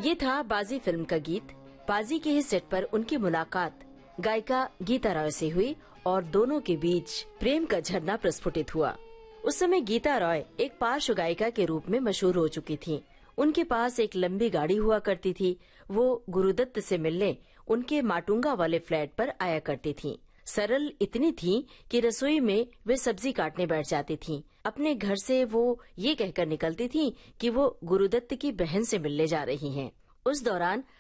ये था बाजी फिल्म का गीत। बाजी के ही सेट पर उनकी मुलाकात गायिका गीता रॉय से हुई और दोनों के बीच प्रेम का झरना प्रस्फुटित हुआ। उस समय गीता रॉय एक पार्श्व गायिका के रूप में मशहूर हो चुकी थीं। उनके पास एक लंबी गाड़ी हुआ करती थी। वो गुरुदत्त से मिलने उनके माटुंगा वाले फ्लैट पर आया करती थीं। सरल इतनी थीं कि रसोई में वे सब्जी काटने बैठ जाती थीं। अपने घर से वो ये कहकर निकलती थीं कि वो गुरुदत्त की बहन से मिलने जा रही हैं। उस दौरान